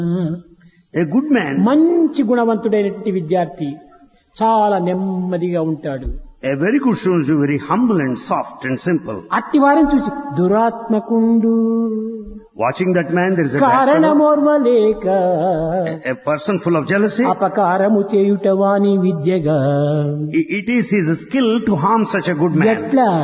A good man, మంచి గుణవంతుడైనటువంటి విద్యార్థి చాలా నెమ్మదిగా ఉంటాడు. a very good student is very humble and soft and simple. అట్టి వారిని చూసి దురాత్మకుండు Watching that man, there is a bad fellow, కారణమోర్వలేక a person full of jealousy. అపకారము చేయుట వాని విద్యగా It is his skill to harm such a good man. ఎట్లా